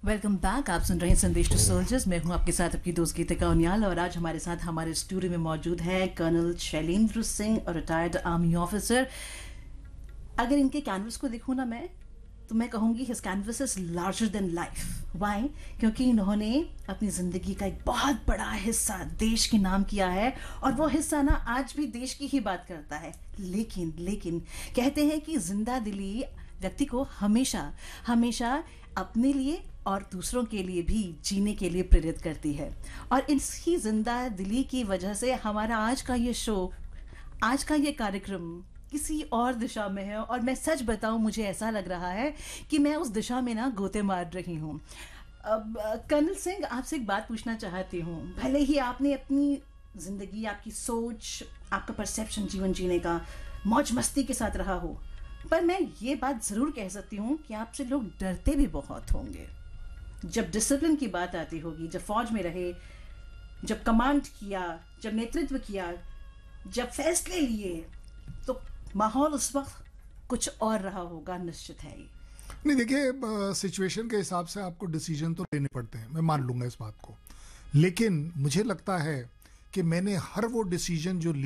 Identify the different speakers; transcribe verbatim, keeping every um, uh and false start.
Speaker 1: Welcome back. आप सुन रहे हैं संदेश टू सोल्जर्स। मैं हूं आपके साथ आपकी दोस्त गीतिका उनियाल और आज हमारे साथ हमारे स्टूडियो में मौजूद है कर्नल शैलेंद्र सिंह और रिटायर्ड आर्मी ऑफिसर। अगर इनके कैनवस को देखूं ना मैं तो मैं कहूंगी his canvas is larger than life. Y? क्योंकि इन्होंने अपनी जिंदगी का एक बहुत बड़ा हिस्सा देश के नाम किया है और वो हिस्सा ना आज भी देश की ही बात करता है। लेकिन लेकिन कहते हैं कि जिंदा दिली व्यक्ति को हमेशा हमेशा अपने लिए और दूसरों के लिए भी जीने के लिए प्रेरित करती है। और इसी जिंदा दिली की वजह से हमारा आज का ये शो, आज का ये कार्यक्रम किसी और दिशा में है। और मैं सच बताऊं, मुझे ऐसा लग रहा है कि मैं उस दिशा में ना गोते मार रही हूँ। अब कर्नल सिंह, आपसे एक बात पूछना चाहती हूँ। भले ही आपने अपनी जिंदगी, आपकी सोच, आपका परसेप्शन जीवन जीने का मौज मस्ती के साथ रहा हो, पर मैं ये बात जरूर कह सकती हूँ कि आपसे लोग डरते भी बहुत होंगे। जब डिसिप्लिन की बात आती होगी, जब फौज में रहे, जब कमांड किया, जब नेतृत्व किया, जब फैसले लिए, तो माहौल उस वक्त कुछ और रहा होगा, निश्चित है।
Speaker 2: नहीं, देखिए, सिचुएशन के हिसाब से आपको डिसीजन तो लेने पड़ते हैं, मैं मान लूंगा इस बात को। लेकिन मुझे लगता है कि मैंने हर वो डिसीजन जो